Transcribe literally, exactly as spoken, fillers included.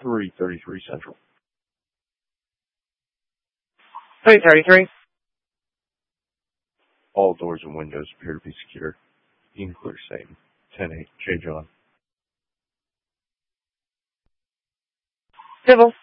three thirty-three Central. three thirty-three. All doors and windows appear to be secure. You can clear same. ten eight, J. John. Civil.